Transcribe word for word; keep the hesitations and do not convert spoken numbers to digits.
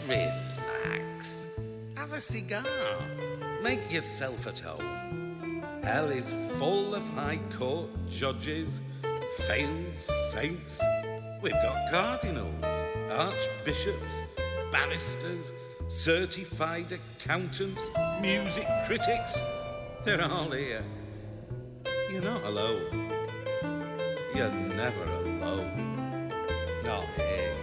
Relax. Have a cigar. Make yourself at home. Hell is full of high court judges, failed saints. We've got cardinals, archbishops, barristers, certified accountants, music critics. They're all here. You're not alone. You're never alone. Not here.